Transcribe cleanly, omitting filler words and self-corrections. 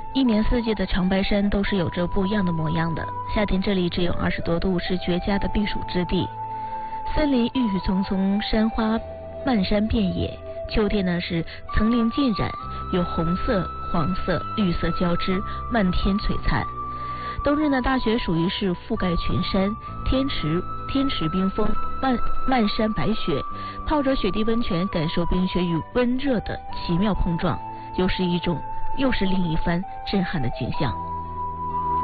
一年四季的长白山都是有着不一样的模样的。夏天这里只有20多度，是绝佳的避暑之地。森林郁郁葱葱，山花漫山遍野。秋天呢是层林尽染，有红色、黄色、绿色交织，漫天璀璨。冬日呢，大雪属于是覆盖群山，天池冰封，漫山白雪，泡着雪地温泉，感受冰雪与温热的奇妙碰撞，又是另一番震撼的景象。